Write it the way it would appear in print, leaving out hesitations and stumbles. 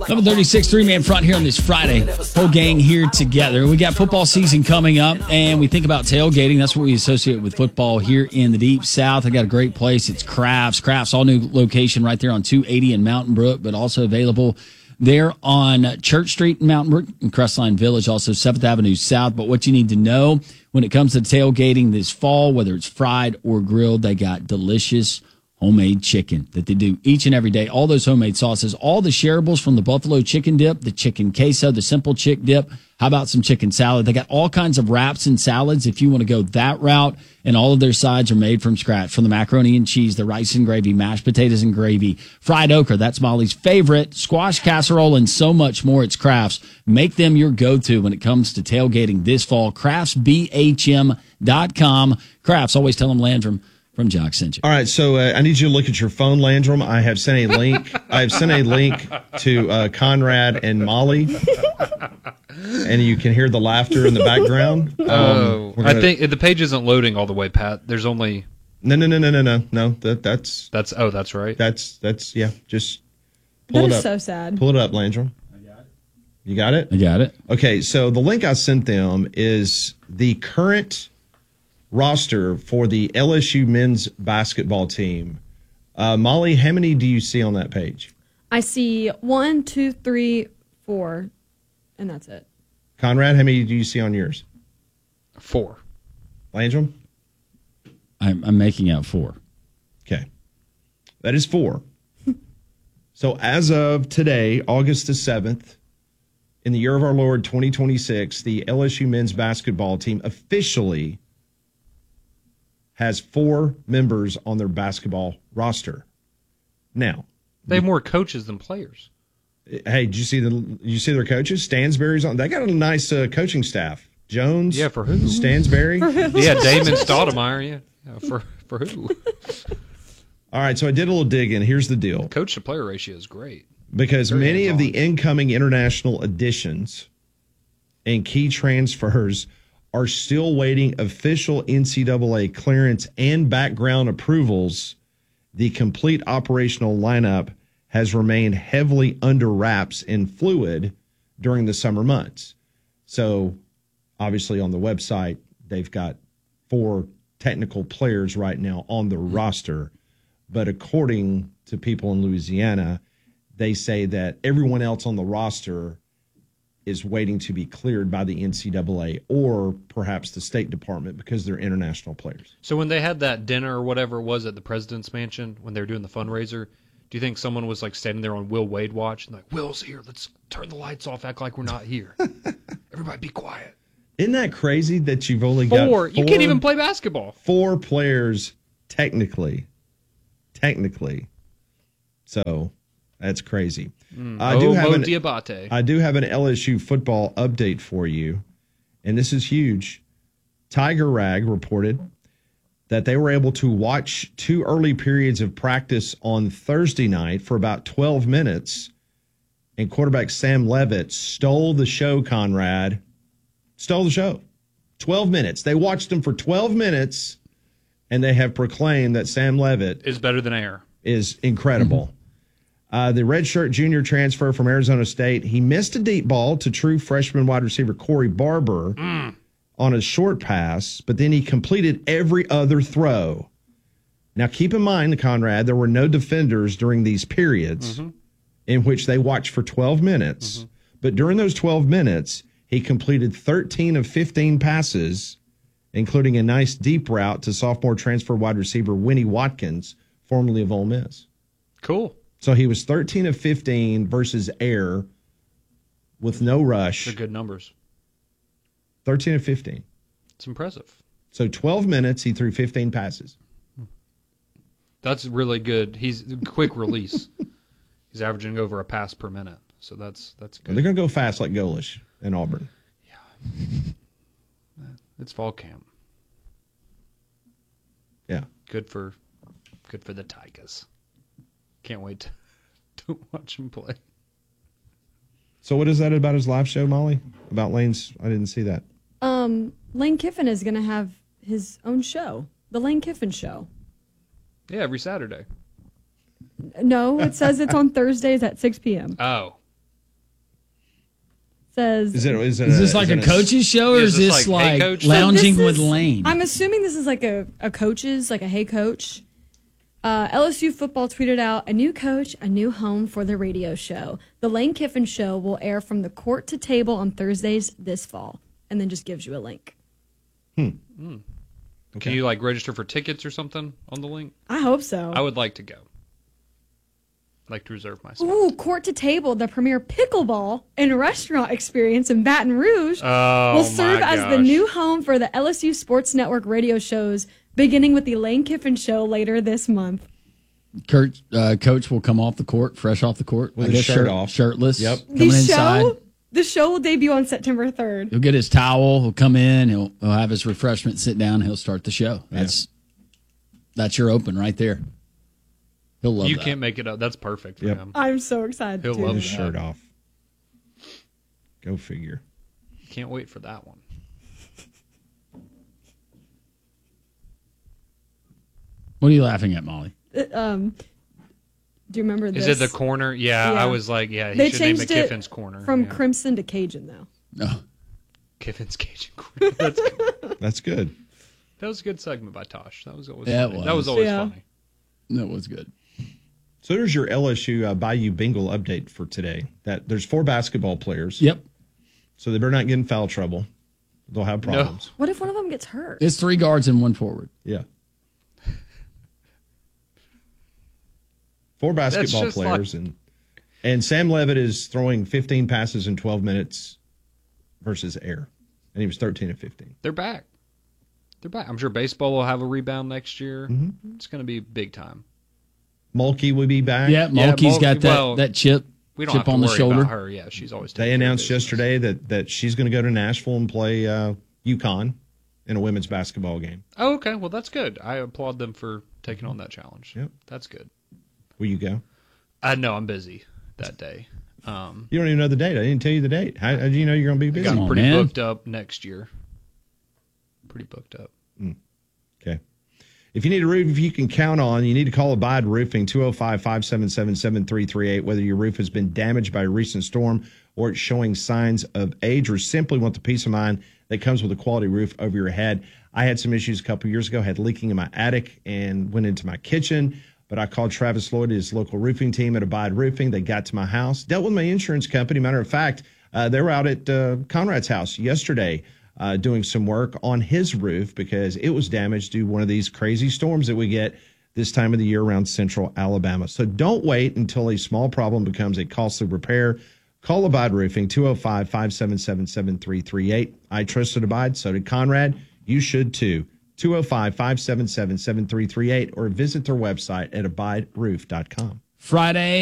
11:36, three-man front here on this Friday. Whole gang here together. We got football season coming up, and we think about tailgating. That's what we associate with football here in the Deep South. I got a great place. It's Crafts. Crafts, all new location right there on 280 in Mountain Brook, but also available there on Church Street in Mountain Brook and Crestline Village, also 7th Avenue South. But what you need to know when it comes to tailgating this fall, whether it's fried or grilled, they got delicious homemade chicken that they do each and every day. All those homemade sauces, all the shareables from the buffalo chicken dip, the chicken queso, the simple chick dip. How about some chicken salad? They got all kinds of wraps and salads if you want to go that route. And all of their sides are made from scratch, from the macaroni and cheese, the rice and gravy, mashed potatoes and gravy, fried okra. That's Molly's favorite, squash casserole, and so much more. It's Crafts. Make them your go-to when it comes to tailgating this fall. CraftsBHM.com. Crafts, always tell them Landrum from Jock sent you. All right, so I need you to look at your phone, Landrum. I have sent a link. I have sent a link to Conrad and Molly, and you can hear the laughter in the background. I think the page isn't loading all the way, Pat. There's only no. That's right. That's yeah. Just pull it up. So sad. Pull it up, Landrum. I got it. You got it? I got it. Okay, so the link I sent them is the current roster for the LSU men's basketball team. Molly, how many do you see on that page? I see 1, 2, 3, 4, and that's it. Conrad, how many do you see on yours? 4. Landrum? I'm making out 4. Okay. That is 4. So as of today, August the 7th, in the year of our Lord 2026, the LSU men's basketball team officially has 4 members on their basketball roster. Now, they have more coaches than players. Hey, did you see their coaches? Stansberry's on. They got a nice coaching staff. Jones. Yeah, for who? Stansberry. Yeah, Damon Stoudemire. Yeah, for who? All right, so I did a little digging. Here's the deal. Coach to player ratio is great. Because many of the incoming international additions and key transfers are still waiting official NCAA clearance and background approvals. The complete operational lineup has remained heavily under wraps and fluid during the summer months. So, obviously, on the website, they've got 4 technical players right now on the roster. But according to people in Louisiana, they say that everyone else on the roster is waiting to be cleared by the NCAA or perhaps the State Department because they're international players. So when they had that dinner or whatever it was at the President's Mansion when they were doing the fundraiser, do you think someone was like standing there on Will Wade watch and like, Will's here, let's turn the lights off, act like we're not here. Everybody be quiet. Isn't that crazy that you've only got 4? You can't even play basketball. 4 players technically. So that's crazy. I do have an LSU football update for you, and this is huge. Tiger Rag reported that they were able to watch 2 early periods of practice on Thursday night for about 12 minutes, and quarterback Sam Levitt stole the show, Conrad. Stole the show. 12 minutes. They watched him for 12 minutes, and they have proclaimed that Sam Levitt is better than air. Is incredible. Mm-hmm. The redshirt junior transfer from Arizona State, he missed a deep ball to true freshman wide receiver Corey Barber on a short pass, but then he completed every other throw. Now, keep in mind, Conrad, there were no defenders during these periods in which they watched for 12 minutes. But during those 12 minutes, he completed 13 of 15 passes, including a nice deep route to sophomore transfer wide receiver Winnie Watkins, formerly of Ole Miss. Cool. So he was 13 of 15 versus air with no rush. They're good numbers. 13 of 15. It's impressive. So 12 minutes, he threw 15 passes. That's really good. He's quick release. He's averaging over a pass per minute. So that's good. Well, they're going to go fast like Golish in Auburn. Yeah. It's fall camp. Yeah. Good for the Tigers. Can't wait to watch him play. So what is that about his live show, Molly? About Lane's? I didn't see that. Lane Kiffin is going to have his own show, the Lane Kiffin Show. Yeah, every Saturday. No, it says it's on Thursdays at 6 p.m. Oh. Says, Is this like a coach's show, or Yeah, is this like, hey, like coach? lounging So with this is- Lane? I'm assuming this is like a coach's, like a hey coach. LSU football tweeted out, a new coach, a new home for the radio show. The Lane Kiffin Show will air from the court to table on Thursdays this fall. And then just gives you a link. Can you like register for tickets or something on the link? I hope so. I would like to go. I'd like to reserve my spot. Ooh, court to table, the premier pickleball and restaurant experience in Baton Rouge Oh, will serve my as the gosh. new home for the LSU Sports Network radio shows, beginning with the Lane Kiffin Show later this month. Coach will come off the court, fresh off the court, With I his guess shirt off. shirtless. Yep. Coming inside. The show will debut on September 3rd. He'll get his towel. He'll come in. He'll have his refreshment. Sit down. He'll start the show. That's your open right there. He'll love You that. can't make it up. That's perfect for Yep. him. I'm so excited. He'll too. love his that. shirt off. Go figure. Can't wait for that one. What are you laughing at, Molly? Do you remember this? Is it the corner? Yeah, Yeah. I was like, yeah, he They should name it changed it Kiffin's Corner. from yeah. Crimson to Cajun, though. No. Kiffin's Cajun Corner. That's good. That's good. That was a good segment by Tosh. That was always Yeah, it funny. was. That was always Yeah. funny. That was good. So there's your LSU Bayou Bengal update for today. That there's 4 basketball players. Yep. So they better not get in foul trouble. They'll have problems. What if one of them gets hurt? It's 3 guards and 1 forward. Yeah. 4 basketball just players and Sam Levitt is throwing 15 passes in 12 minutes versus air. And he was 13 of 15. They're back. They're back. I'm sure baseball will have a rebound next year. Mm-hmm. It's going to be big time. Mulkey will be back. Yeah, Mulkey's got that, well, that chip We don't have to on the worry shoulder. about her. Yeah, she's always. They taking care of announced business. yesterday that she's going to go to Nashville and play UConn in a women's basketball game. Oh, okay. Well, that's good. I applaud them for taking on that challenge. Yep. That's good. Will you go? No, I'm busy that day. You don't even know the date. I didn't tell you the date. How do you know you're going to be busy? Come Got on, pretty man. booked up next year. Pretty booked up. Okay. If you need a roof you can count on, you need to call Abide Roofing, 205-577-7338, whether your roof has been damaged by a recent storm or it's showing signs of age or simply want the peace of mind that comes with a quality roof over your head. I had some issues a couple years ago, had leaking in my attic and went into my kitchen, but I called Travis Lloyd, his local roofing team at Abide Roofing. They got to my house, dealt with my insurance company. Matter of fact, they were out at Conrad's house yesterday doing some work on his roof because it was damaged due to one of these crazy storms that we get this time of the year around central Alabama. So don't wait until a small problem becomes a costly repair. Call Abide Roofing, 205-577-7338. I trusted Abide, so did Conrad. You should too. 205-577-7338 or visit their website at abideroof.com. Friday.